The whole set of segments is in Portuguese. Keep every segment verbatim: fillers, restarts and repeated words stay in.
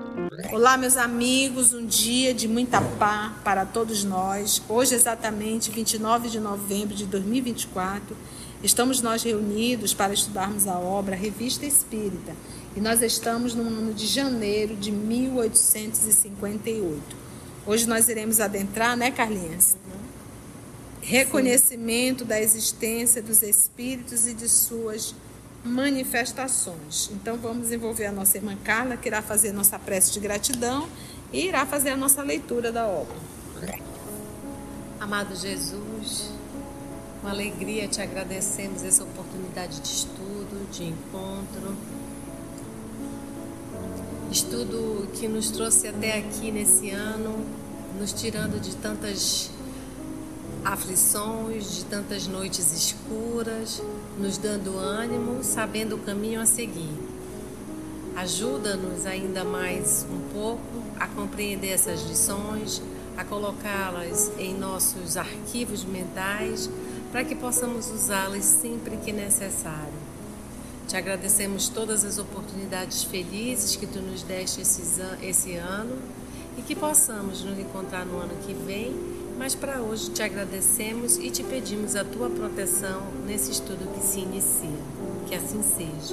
Olá, meus amigos, um dia de muita paz para todos nós. Hoje, exatamente vinte e nove de novembro de dois mil e vinte e quatro, estamos nós reunidos para estudarmos a obra Revista Espírita. E nós estamos no ano de janeiro de mil oitocentos e cinquenta e oito. Hoje nós iremos adentrar, né, Carlinhos? Reconhecimento da existência dos espíritos e de suas manifestações. Então vamos envolver a nossa irmã Carla, que irá fazer nossa prece de gratidão e irá fazer a nossa leitura da obra. Amado Jesus, com alegria te agradecemos essa oportunidade de estudo, de encontro, estudo que nos trouxe até aqui nesse ano, nos tirando de tantas aflições, de tantas noites escuras, nos dando ânimo, sabendo o caminho a seguir. Ajuda-nos ainda mais um pouco a compreender essas lições, a colocá-las em nossos arquivos mentais, para que possamos usá-las sempre que necessário. Te agradecemos todas as oportunidades felizes que tu nos deste esse ano e que possamos nos encontrar no ano que vem. Mas para hoje te agradecemos e te pedimos a tua proteção nesse estudo que se inicia. Que assim seja.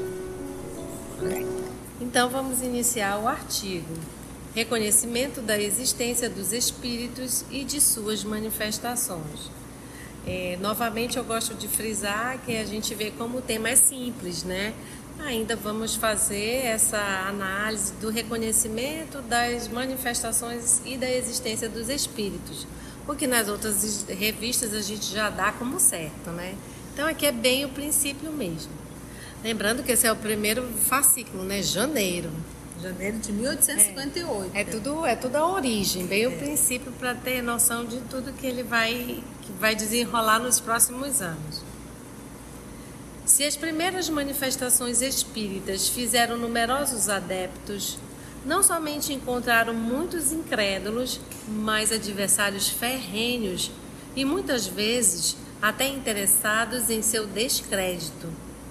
Então vamos iniciar o artigo. Reconhecimento da existência dos espíritos e de suas manifestações. É, novamente eu gosto de frisar que a gente vê como o tema é simples, né? Ainda vamos fazer essa análise do reconhecimento das manifestações e da existência dos espíritos. Porque nas outras revistas a gente já dá como certo, né? Então aqui é bem o princípio mesmo. Lembrando que esse é o primeiro fascículo, né? Janeiro. Janeiro de mil oitocentos e cinquenta e oito. É, é, tudo, é tudo a origem, bem é. o princípio para ter noção de tudo que ele vai, que vai desenrolar nos próximos anos. Se as primeiras manifestações espíritas fizeram numerosos adeptos, não somente encontraram muitos incrédulos, mas adversários ferrenhos e muitas vezes até interessados em seu descrédito.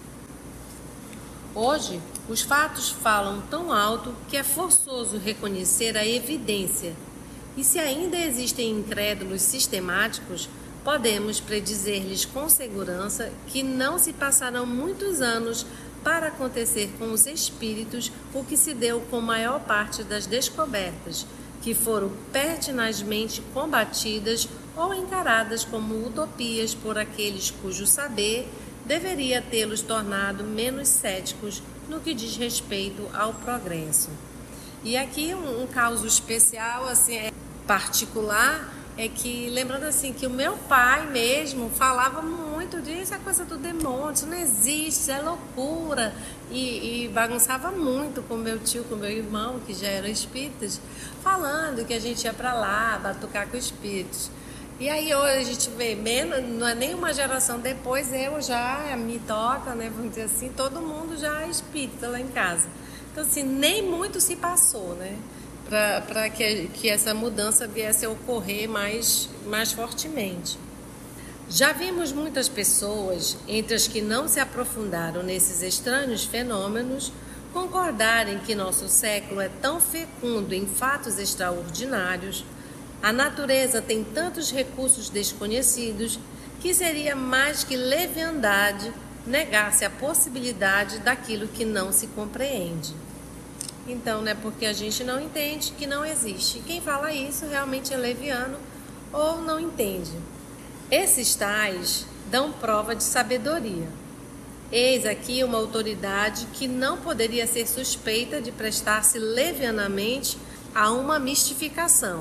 Hoje, os fatos falam tão alto que é forçoso reconhecer a evidência. E se ainda existem incrédulos sistemáticos, podemos predizer-lhes com segurança que não se passarão muitos anos para acontecer com os espíritos o que se deu com a maior parte das descobertas, que foram pertinazmente combatidas ou encaradas como utopias por aqueles cujo saber deveria tê-los tornado menos céticos no que diz respeito ao progresso. E aqui um, um caso especial, assim, é particular, é que, lembrando assim, que o meu pai mesmo falava muito disso, é coisa do demônio, isso não existe, isso é loucura, e, e bagunçava muito com meu tio, com meu irmão, que já eram espíritas, falando que a gente ia para lá, batucar com espíritos. E aí hoje a gente vê, menos, não é nem uma geração depois, eu já me toca, né, vamos dizer assim, todo mundo já é espírita lá em casa. Então assim, nem muito se passou, né? Para que, que essa mudança viesse a ocorrer mais, mais fortemente. Já vimos muitas pessoas, entre as que não se aprofundaram nesses estranhos fenômenos, concordarem que nosso século é tão fecundo em fatos extraordinários, a natureza tem tantos recursos desconhecidos, que seria mais que leviandade negar-se a possibilidade daquilo que não se compreende. Então, né, porque a gente não entende que não existe. Quem fala isso realmente é leviano ou não entende. Esses tais dão prova de sabedoria. Eis aqui uma autoridade que não poderia ser suspeita de prestar-se levianamente a uma mistificação.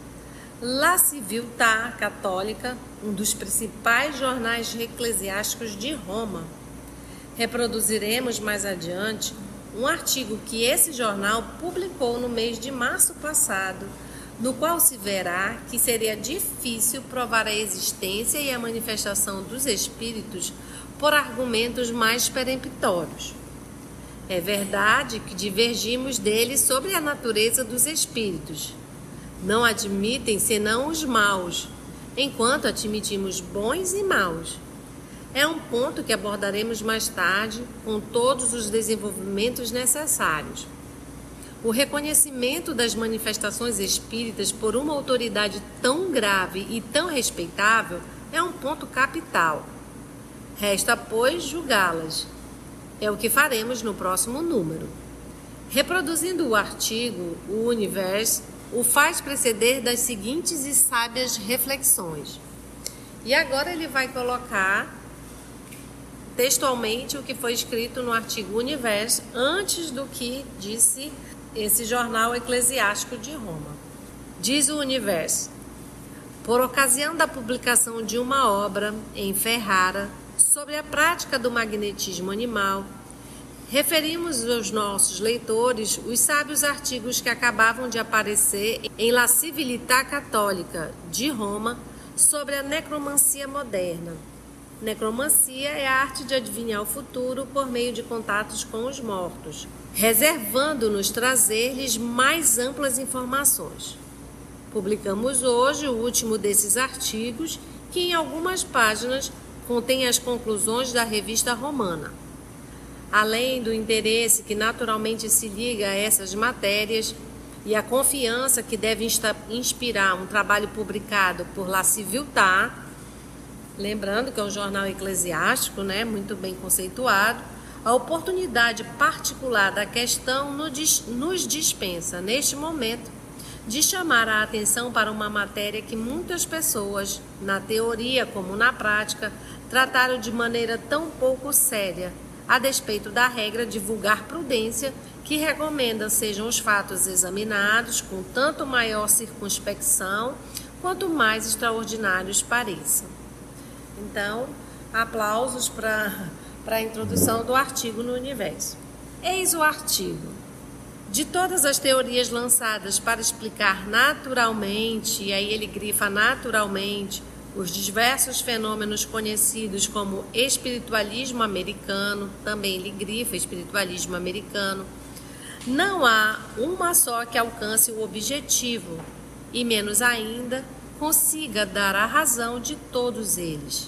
La Civiltà Católica, um dos principais jornais eclesiásticos de Roma. Reproduziremos mais adiante um artigo que esse jornal publicou no mês de março passado, no qual se verá que seria difícil provar a existência e a manifestação dos espíritos por argumentos mais peremptórios. É verdade que divergimos deles sobre a natureza dos espíritos. Não admitem senão os maus, enquanto admitimos bons e maus. É um ponto que abordaremos mais tarde com todos os desenvolvimentos necessários. o reconhecimento das manifestações espíritas por uma autoridade tão grave e tão respeitável é um ponto capital. Resta, pois, julgá-las. É o que faremos no próximo número. Reproduzindo o artigo, o Universo o faz preceder das seguintes e sábias reflexões. E agora ele vai colocar textualmente o que foi escrito no artigo Universo antes do que disse esse jornal eclesiástico de Roma. Diz o Universo: por ocasião da publicação de uma obra em Ferrara sobre a prática do magnetismo animal, referimos aos nossos leitores os sábios artigos que acabavam de aparecer em La Civiltà Católica de Roma sobre a necromancia moderna. Necromancia é a arte de adivinhar o futuro por meio de contatos com os mortos, reservando-nos trazer-lhes mais amplas informações. Publicamos hoje o último desses artigos, que em algumas páginas contém as conclusões da revista romana. Além do interesse que naturalmente se liga a essas matérias e a confiança que deve inspirar um trabalho publicado por La Civiltà, lembrando que é um jornal eclesiástico, né, muito bem conceituado, a oportunidade particular da questão nos dispensa, neste momento, de chamar a atenção para uma matéria que muitas pessoas, na teoria como na prática, trataram de maneira tão pouco séria, a despeito da regra de vulgar prudência que recomenda sejam os fatos examinados com tanto maior circunspecção quanto mais extraordinários pareçam. Então, aplausos para para a introdução do artigo no Universo. Eis o artigo. De todas as teorias lançadas para explicar naturalmente, e aí ele grifa naturalmente, os diversos fenômenos conhecidos como espiritualismo americano, também ele grifa espiritualismo americano, não há uma só que alcance o objetivo, e menos ainda, consiga dar a razão de todos eles.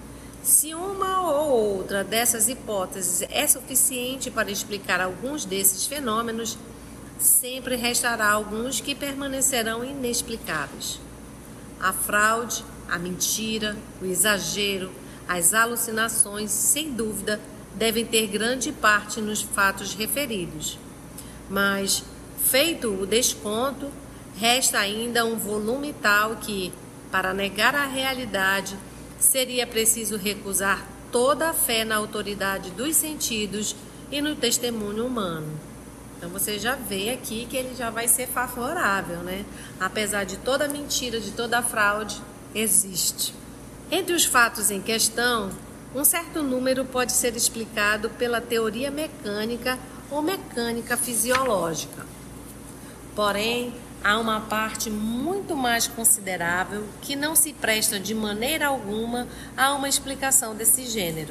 Se uma ou outra dessas hipóteses é suficiente para explicar alguns desses fenômenos, sempre restará alguns que permanecerão inexplicáveis. A fraude, a mentira, o exagero, as alucinações, sem dúvida, devem ter grande parte nos fatos referidos. Mas, feito o desconto, resta ainda um volume tal que, para negar a realidade, seria preciso recusar toda a fé na autoridade dos sentidos e no testemunho humano. Então você já vê aqui que ele já vai ser favorável, né? Apesar de toda a mentira, de toda a fraude, existe. Entre os fatos em questão, um certo número pode ser explicado pela teoria mecânica ou mecânica fisiológica. Porém, há uma parte muito mais considerável que não se presta de maneira alguma a uma explicação desse gênero.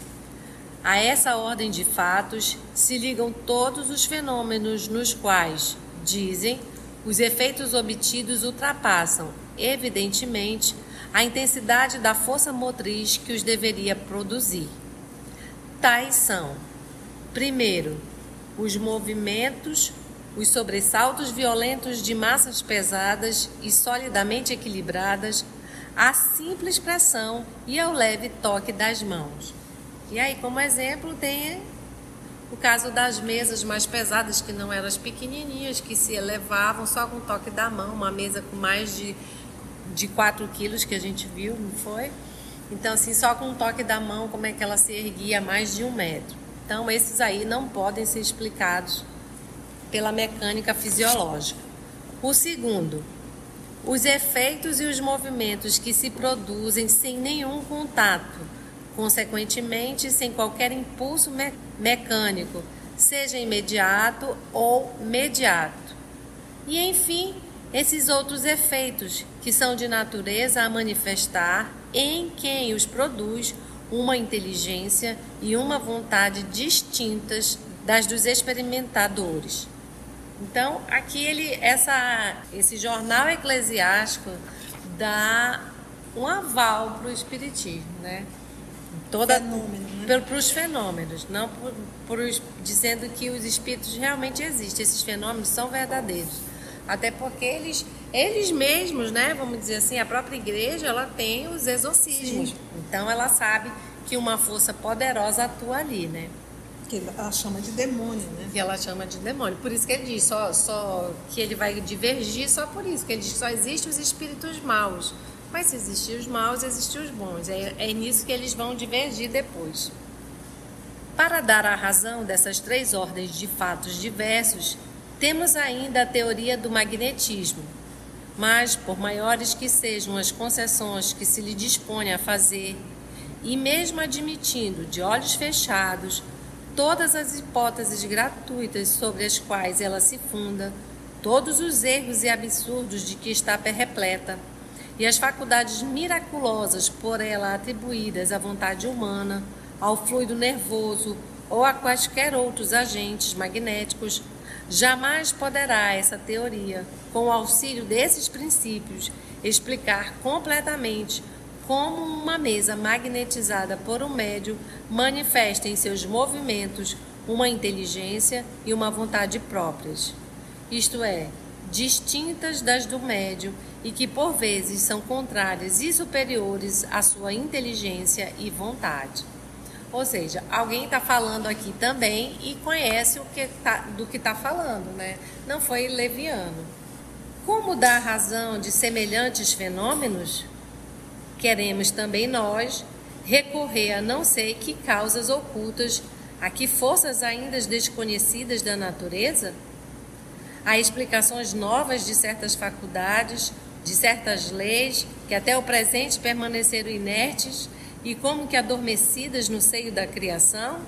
A essa ordem de fatos se ligam todos os fenômenos nos quais, dizem, os efeitos obtidos ultrapassam, evidentemente, a intensidade da força motriz que os deveria produzir. Tais são, primeiro, os movimentos, os sobressaltos violentos de massas pesadas e solidamente equilibradas, a simples pressão e ao leve toque das mãos. E aí, como exemplo, tem o caso das mesas mais pesadas, que não eram as pequenininhas, que se elevavam só com o toque da mão, uma mesa com mais de, de quatro quilos, que a gente viu, não foi? Então, assim, só com o toque da mão, como é que ela se erguia a mais de um metro. Então, esses aí não podem ser explicados pela mecânica fisiológica. O segundo, os efeitos e os movimentos que se produzem sem nenhum contato, consequentemente sem qualquer impulso me- mecânico, seja imediato ou mediato. E, enfim, esses outros efeitos que são de natureza a manifestar em quem os produz uma inteligência e uma vontade distintas das dos experimentadores. Então, aqui ele, essa, esse jornal eclesiástico dá um aval para o espiritismo, né? Toda, Fenômeno, né? para os fenômenos, não por, por os, dizendo que os espíritos realmente existem, esses fenômenos são verdadeiros. Até porque eles, eles mesmos, né, vamos dizer assim, a própria igreja, ela tem os exorcismos. Sim. Então ela sabe que uma força poderosa atua ali, né? Que ela chama de demônio, né? Que ela chama de demônio. Por isso que ele diz só, só que ele vai divergir só por isso, que ele diz que só existem os espíritos maus. Mas se existem os maus, existem os bons. É, é nisso que eles vão divergir depois. Para dar a razão dessas três ordens de fatos diversos, temos ainda a teoria do magnetismo. Mas, por maiores que sejam as concessões que se lhe dispõe a fazer, e mesmo admitindo de olhos fechados todas as hipóteses gratuitas sobre as quais ela se funda, todos os erros e absurdos de que está repleta, e as faculdades miraculosas por ela atribuídas à vontade humana, ao fluido nervoso ou a quaisquer outros agentes magnéticos, jamais poderá essa teoria, com o auxílio desses princípios, explicar completamente como uma mesa magnetizada por um médium manifesta em seus movimentos uma inteligência e uma vontade próprias, isto é, distintas das do médium e que por vezes são contrárias e superiores à sua inteligência e vontade. Ou seja, alguém está falando aqui também e conhece o que tá, do que está falando, né? Não foi leviano. Como dar razão de semelhantes fenômenos? Queremos também nós recorrer a não sei que causas ocultas, a que forças ainda desconhecidas da natureza? A explicações novas de certas faculdades, de certas leis, que até o presente permaneceram inertes e como que adormecidas no seio da criação?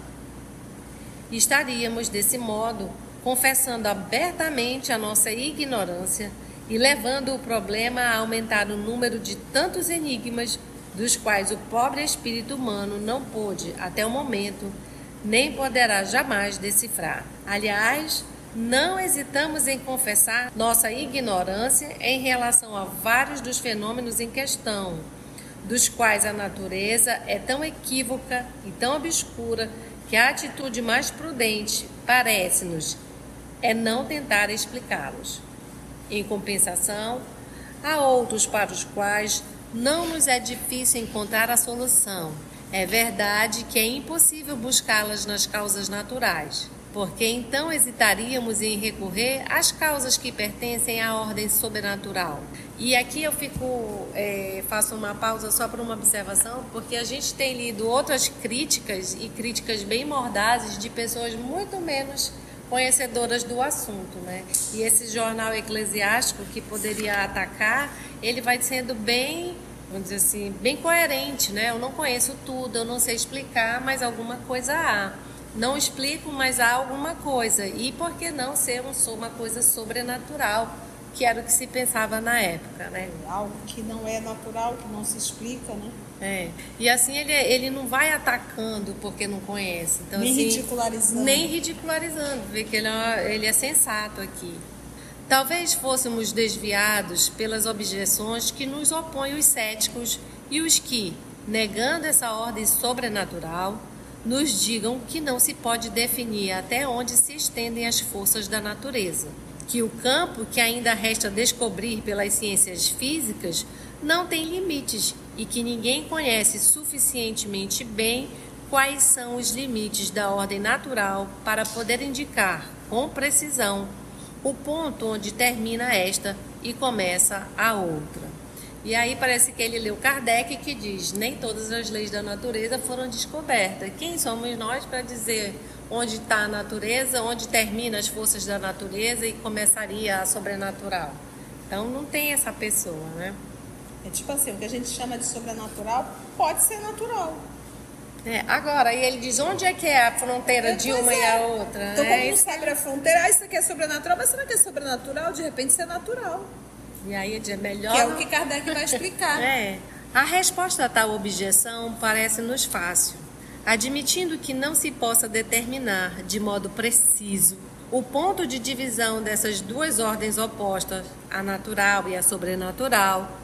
Estaríamos, desse modo, confessando abertamente a nossa ignorância e levando o problema a aumentar o número de tantos enigmas dos quais o pobre espírito humano não pôde, até o momento, nem poderá jamais decifrar. Aliás, não hesitamos em confessar nossa ignorância em relação a vários dos fenômenos em questão, dos quais a natureza é tão equívoca e tão obscura que a atitude mais prudente, parece-nos, é não tentar explicá-los. Em compensação, há outros para os quais não nos é difícil encontrar a solução. É verdade que é impossível buscá-las nas causas naturais, porque então hesitaríamos em recorrer às causas que pertencem à ordem sobrenatural. E aqui eu fico, é, faço uma pausa só para uma observação, porque a gente tem lido outras críticas, e críticas bem mordazes, de pessoas muito menos conhecedoras do assunto, né? E esse jornal eclesiástico que poderia atacar, ele vai sendo bem, vamos dizer assim, bem coerente, né? Eu não conheço tudo, eu não sei explicar, mas alguma coisa há. Não explico, mas há alguma coisa. E por que não ser uma coisa sobrenatural, que era o que se pensava na época, né? Algo que não é natural, que não se explica, né? É. E assim ele, ele não vai atacando porque não conhece. Então, nem assim, ridicularizando. Nem ridicularizando, vê que ele é, ele é sensato aqui. Talvez fôssemos desviados pelas objeções que nos opõem os céticos e os que, negando essa ordem sobrenatural, nos digam que não se pode definir até onde se estendem as forças da natureza, que o campo que ainda resta descobrir pelas ciências físicas não tem limites e que ninguém conhece suficientemente bem quais são os limites da ordem natural para poder indicar com precisão o ponto onde termina esta e começa a outra. E aí parece que ele leu Kardec, que diz: nem todas as leis da natureza foram descobertas. Quem somos nós para dizer onde está a natureza, onde termina as forças da natureza e começaria a sobrenatural? Então não tem essa pessoa, né? É tipo assim, o que a gente chama de sobrenatural pode ser natural. É, agora, e ele diz onde é que é a fronteira é, de uma é. e a outra? Então, é, como não sabe a fronteira, ah, isso aqui é sobrenatural, mas será que é sobrenatural? De repente, isso é natural. E aí é melhor... Que é o que Kardec vai explicar. É. A resposta a tal objeção parece-nos fácil. Admitindo que não se possa determinar de modo preciso o ponto de divisão dessas duas ordens opostas, a natural e a sobrenatural,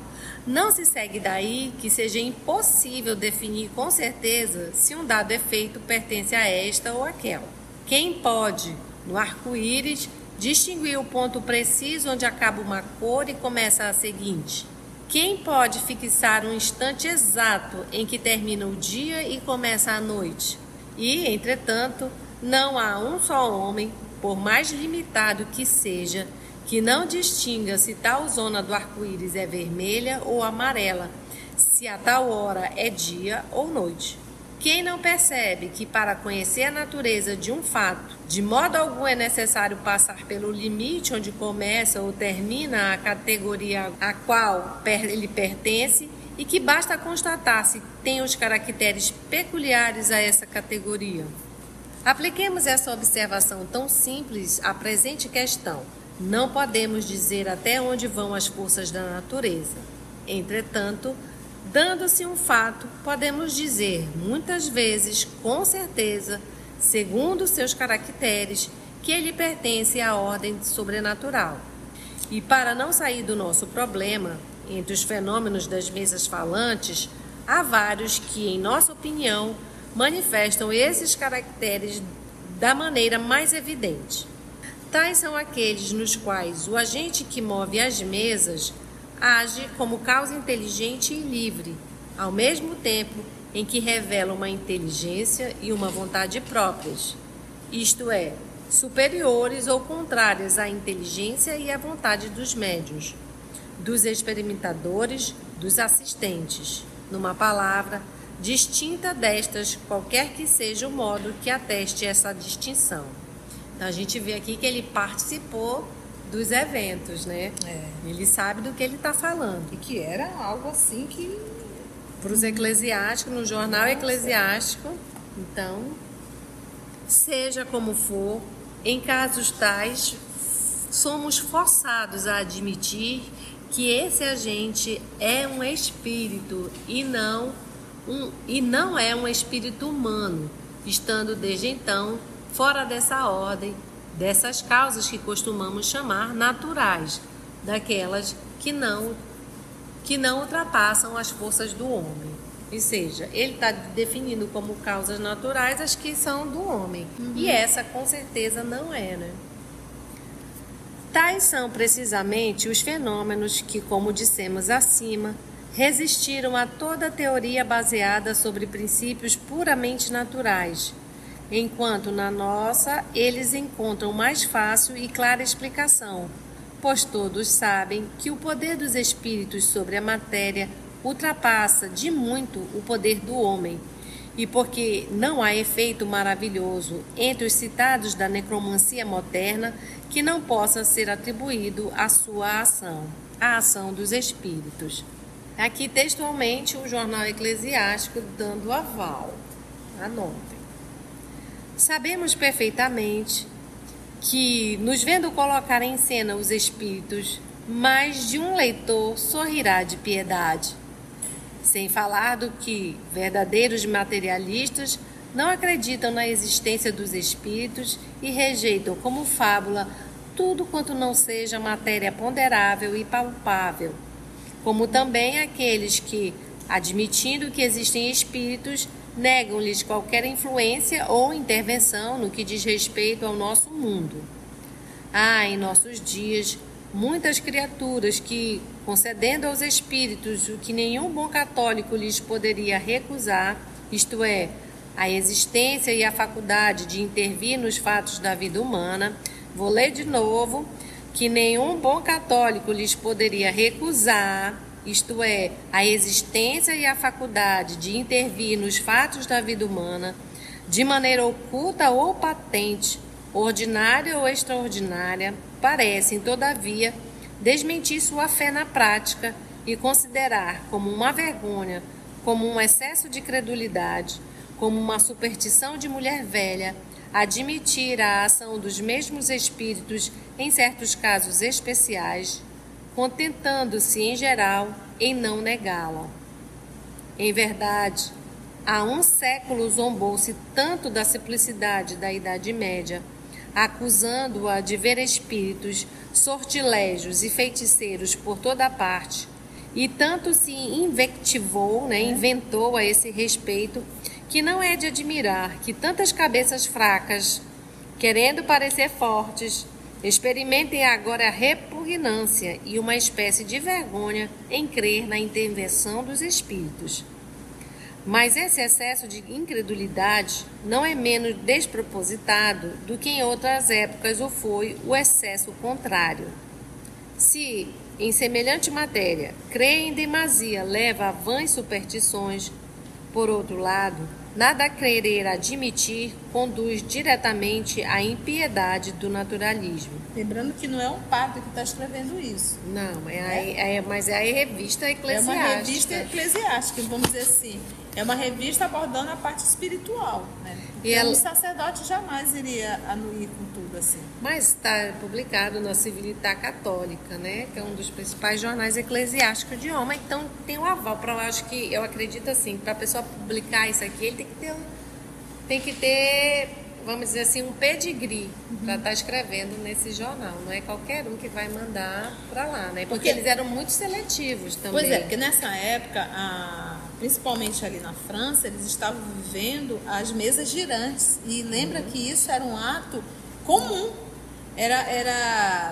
Não se segue daí que seja impossível definir com certeza se um dado efeito pertence a esta ou aquela. Quem pode, no arco-íris, distinguir o ponto preciso onde acaba uma cor e começa a seguinte? Quem pode fixar um instante exato em que termina o dia e começa a noite? E, entretanto, não há um só homem, por mais limitado que seja, que não distinga se tal zona do arco-íris é vermelha ou amarela, se a tal hora é dia ou noite. Quem não percebe que para conhecer a natureza de um fato, de modo algum é necessário passar pelo limite onde começa ou termina a categoria a qual ele pertence e que basta constatar se tem os caracteres peculiares a essa categoria? Apliquemos essa observação tão simples à presente questão. Não podemos dizer até onde vão as forças da natureza. Entretanto, dando-se um fato, podemos dizer, muitas vezes, com certeza, segundo seus caracteres, que ele pertence à ordem sobrenatural. E para não sair do nosso problema, entre os fenômenos das mesas falantes, há vários que, em nossa opinião, manifestam esses caracteres da maneira mais evidente. Tais são aqueles nos quais o agente que move as mesas age como causa inteligente e livre, ao mesmo tempo em que revela uma inteligência e uma vontade próprias, isto é, superiores ou contrárias à inteligência e à vontade dos médiuns, dos experimentadores, dos assistentes. Numa palavra, distinta destas, qualquer que seja o modo que ateste essa distinção. Então, a gente vê aqui que ele participou dos eventos, né? É. Ele sabe do que ele está falando. E que era algo assim que... Para os eclesiásticos, no jornal Nossa. eclesiástico. Então, seja como for, em casos tais, somos forçados a admitir que esse agente é um espírito e não, um, e não é um espírito humano, estando desde então fora dessa ordem, dessas causas que costumamos chamar naturais, daquelas que não, que não ultrapassam as forças do homem. Ou seja, ele está definindo como causas naturais as que são do homem. Uhum. E essa, com certeza, não é, né? Tais são precisamente os fenômenos que, como dissemos acima, resistiram a toda teoria baseada sobre princípios puramente naturais, enquanto na nossa eles encontram mais fácil e clara explicação, pois todos sabem que o poder dos espíritos sobre a matéria ultrapassa de muito o poder do homem, e porque não há efeito maravilhoso entre os citados da necromancia moderna que não possa ser atribuído à sua ação, à ação dos espíritos. Aqui textualmente o jornal eclesiástico dando aval. Anotem. Sabemos perfeitamente que, nos vendo colocar em cena os espíritos, mais de um leitor sorrirá de piedade. Sem falar do que verdadeiros materialistas não acreditam na existência dos espíritos e rejeitam como fábula tudo quanto não seja matéria ponderável e palpável, como também aqueles que, admitindo que existem espíritos, negam-lhes qualquer influência ou intervenção no que diz respeito ao nosso mundo. Há em nossos dias muitas criaturas que, concedendo aos espíritos o que nenhum bom católico lhes poderia recusar, isto é, a existência e a faculdade de intervir nos fatos da vida humana, vou ler de novo, que nenhum bom católico lhes poderia recusar, isto é, a existência e a faculdade de intervir nos fatos da vida humana, de maneira oculta ou patente, ordinária ou extraordinária, parecem, todavia, desmentir sua fé na prática e considerar como uma vergonha, como um excesso de credulidade, como uma superstição de mulher velha, admitir a ação dos mesmos espíritos em certos casos especiais, contentando-se, em geral, em não negá-la. Em verdade, há um século zombou-se tanto da simplicidade da Idade Média, acusando-a de ver espíritos, sortilégios e feiticeiros por toda a parte, E tanto se invectivou, né, inventou a esse respeito, que não é de admirar que tantas cabeças fracas, querendo parecer fortes, experimentem agora a repugnância e uma espécie de vergonha em crer na intervenção dos espíritos. Mas esse excesso de incredulidade não é menos despropositado do que em outras épocas o foi o excesso contrário. Se, em semelhante matéria, crer em demasia leva a vãs superstições, por outro lado, nada a querer admitir conduz diretamente à impiedade do naturalismo. Lembrando que não é um padre que está escrevendo isso. Não, é a, é. É, mas é a revista eclesiástica. É uma revista eclesiástica, vamos dizer assim. É uma revista abordando a parte espiritual, né? Porque e ela... um sacerdote jamais iria anuir com tudo assim. Mas está publicado na Civiltà Católica, né? Que é um dos principais jornais eclesiásticos de Roma. Então tem um aval para, eu acho que, eu acredito assim, para a pessoa publicar isso aqui, ele tem que ter, tem que ter, vamos dizer assim, um pedigree uhum. para estar escrevendo nesse jornal. Não é qualquer um que vai mandar para lá, né? Porque, porque eles eram muito seletivos também. Pois é, porque nessa época a principalmente ali na França, eles estavam vivendo as mesas girantes. E lembra uhum. que isso era um ato comum. Era, era...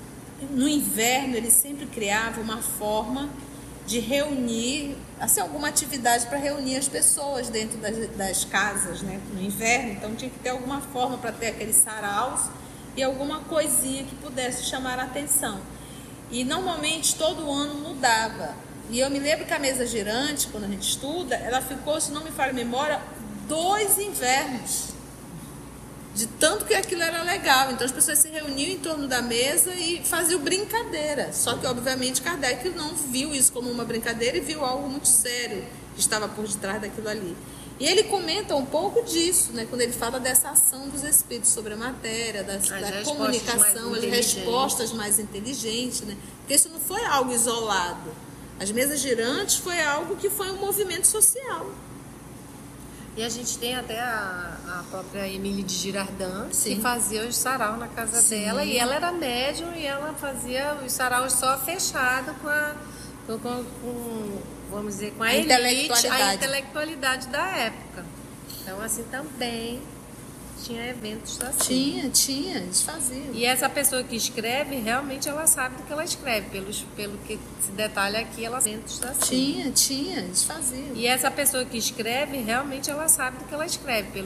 No inverno, eles sempre criavam uma forma de reunir, assim, alguma atividade para reunir as pessoas dentro das, das casas, né? No inverno. Então, tinha que ter alguma forma para ter aqueles saraus e alguma coisinha que pudesse chamar a atenção. E, normalmente, todo ano mudava. E eu me lembro que a mesa girante, quando a gente estuda, ela ficou, se não me falha a memória, dois invernos. De tanto que aquilo era legal. Então as pessoas se reuniam em torno da mesa e faziam brincadeira. Só que, obviamente, Kardec não viu isso como uma brincadeira e viu algo muito sério que estava por detrás daquilo ali. E ele comenta um pouco disso, né, quando ele fala dessa ação dos espíritos sobre a matéria, das, da comunicação, as respostas mais inteligentes, né? Porque isso não foi algo isolado. As mesas girantes foi algo que foi um movimento social. E a gente tem até a, a própria Emília de Girardin, Sim. que fazia os sarau na casa Sim. dela. E ela era médium e ela fazia os saraus só fechado com a, com, com, vamos dizer, com a, a elite, intelectualidade. a intelectualidade da época. Então, assim, também tinha eventos assim. Tinha, tinha, eles faziam. E essa pessoa que escreve, realmente ela sabe do que ela escreve. Pelos, pelo que se detalha aqui, ela eventos assim. Tinha, tinha, eles faziam. E essa pessoa que escreve, realmente ela sabe do que ela escreve. Pelo